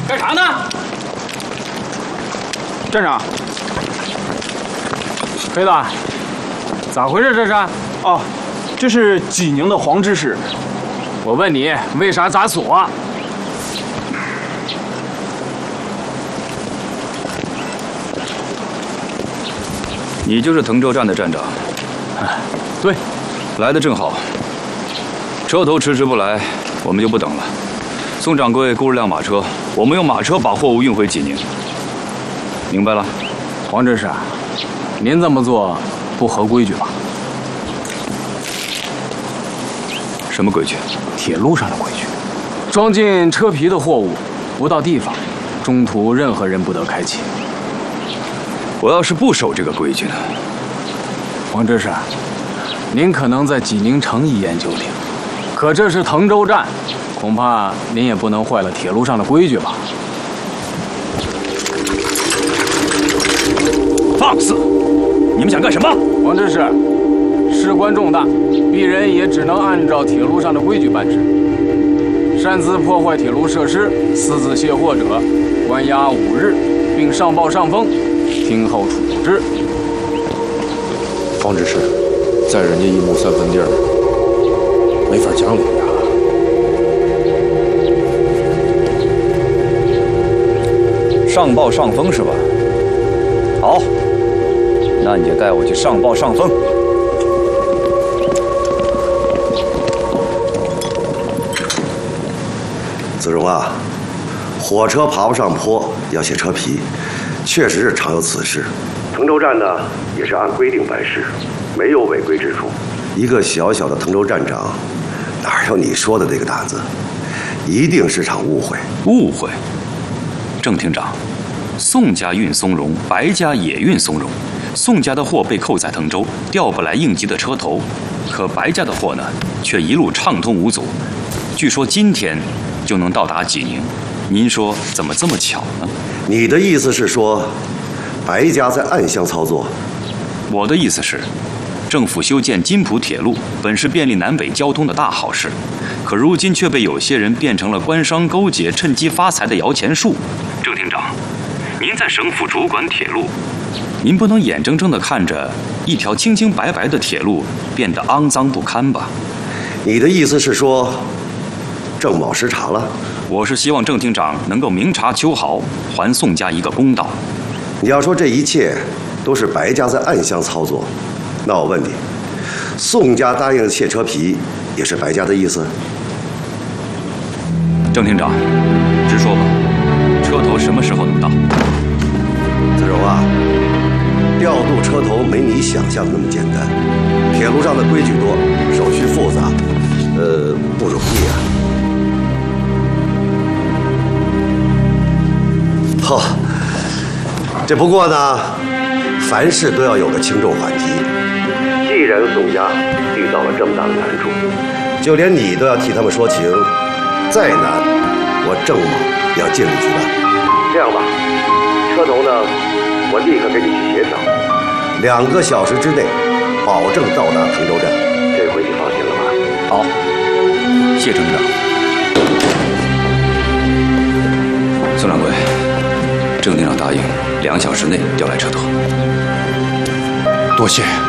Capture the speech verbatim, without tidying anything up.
干啥呢？站长，黑子，咋回事这是？ 哦，这是济宁的黄知识。 我问你，为啥砸锁？ 你就是滕州站的站长。 哎，对， 来的正好。车头迟迟不来，我们就不等了。宋掌柜雇了辆马车，我们用马车把货物运回济宁。明白了？ 黄知识，您这么做不合规矩吧？ 什么规矩？ 铁路上的规矩。装进车皮的货物，不到地方，中途任何人不得开启。 我要是不守这个规矩呢？ 黄知识，您可能在济宁城一言九鼎，可这是滕州站，恐怕您也不能坏了铁路上的规矩吧？ 放肆！你们想干什么？ 黄知识，事关重大，鄙人也只能按照铁路上的规矩办事。擅自破坏铁路设施、私自卸货者，关押五日，并上报上峰，听候处置。 黄知识，在人家一亩三分地儿，没法讲理呀。上报上峰是吧？好，那你就带我去上报上峰。 子荣啊，火车爬不上坡要卸车皮，确实是常有此事。滕州站呢也是按规定办事，没有违规之处。一个小小的滕州站长，哪有你说的那个胆子？一定是场误会。 误会？郑厅长，宋家运松茸，白家也运松茸。宋家的货被扣在滕州，调不来应急的车头，可白家的货呢，却一路畅通无阻。据说今天就能到达济宁，您说怎么这么巧呢？ 你的意思是说，白家在暗箱操作？ 我的意思是，政府修建津浦铁路本是便利南北交通的大好事，可如今却被有些人变成了官商勾结、趁机发财的摇钱树。郑厅长，您在省府主管铁路，您不能眼睁睁地看着一条清清白白的铁路变得肮脏不堪吧？ 你的意思是说，郑某失察了？ 我是希望郑厅长能够明察秋毫，还宋家一个公道。 你要说这一切都是白家在暗箱操作，那我问你，宋家答应卸车皮，也是白家的意思？ 郑厅长，直说吧，车头什么时候能到？ 子荣啊，调度车头没你想象的那么简单，铁路上的规矩多，手续复杂，呃，不容易啊。好，这不过呢，凡事都要有个轻重缓急。既然宋家遇到了这么大的难处，就连你都要替他们说情，再难，我郑某也要尽力去办。这样吧，车头呢，我立刻给你去协调，两个小时之内，保证到达滕州站。这回你放心了吧？ 好，谢郑长。宋掌柜，郑厅长答应两小时内调来车头。 多谢。